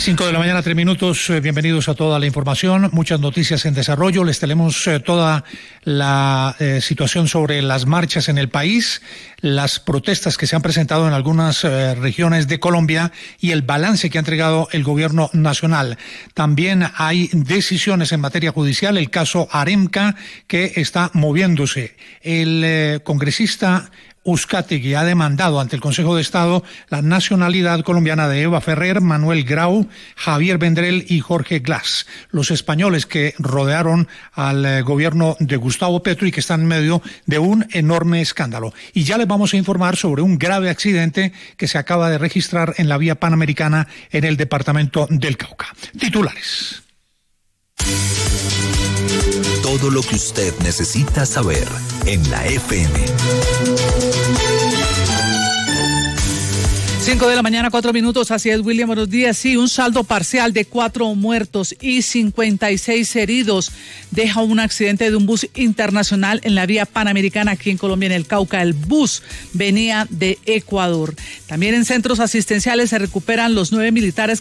5 de la mañana, 3 minutos. Bienvenidos a toda la información. Muchas noticias en desarrollo. Les tenemos toda la situación sobre las marchas en el país, las protestas que se han presentado en algunas regiones de Colombia y el balance que ha entregado el gobierno nacional. También hay decisiones en materia judicial, el caso Aremca, que está moviéndose. El congresista Uzcategui ha demandado ante el Consejo de Estado la nacionalidad colombiana de Eva Ferrer, Manuel Grau, Javier Vendrell y Jorge Glass, los españoles que rodearon al gobierno de Gustavo Petro y que están en medio de un enorme escándalo. Y ya les vamos a informar sobre un grave accidente que se acaba de registrar en la vía panamericana en el departamento del Cauca. Titulares. Todo lo que usted necesita saber en la FM. 5 de la mañana, 4 minutos. Así es, William, buenos días. Sí, un saldo parcial de 4 muertos y 56 heridos deja un accidente de un bus internacional en la vía panamericana aquí en Colombia, en el Cauca. El bus venía de Ecuador. También en centros asistenciales se recuperan los 9 militares